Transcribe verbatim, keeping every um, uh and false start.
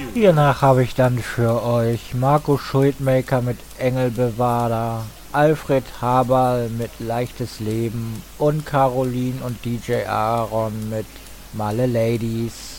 Hiernach habe ich dann für euch Marco Schuldmaker mit Engelbewader, Alfred Haberl mit Leichtes Leben und Caroline und D J Aaron mit Malle Ladies.